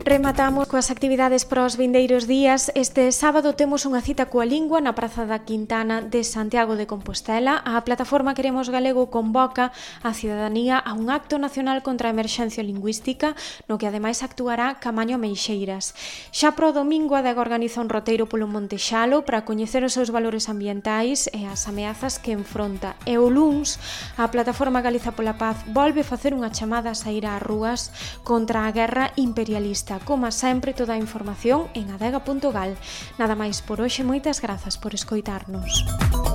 Rematamos coas actividades para os vindeiros días. Este sábado temos unha cita coa lingua na Praza da Quintana de Santiago de Compostela. A plataforma Queremos Galego convoca a cidadanía a un acto nacional contra a emerxencia lingüística, no que ademais actuará Camaño Meixeiras. Xa pro domingo a Adega organiza un roteiro polo Monte Xalo para coñecer os seus valores ambientais e as ameazas que enfronta. E o luns, a plataforma Galiza pola Paz volve facer unha chamada a saír ás rúas contra a guerra imperialista. Como sempre, toda a información en adega.gal. Nada máis por hoxe, moitas grazas por escoitarnos.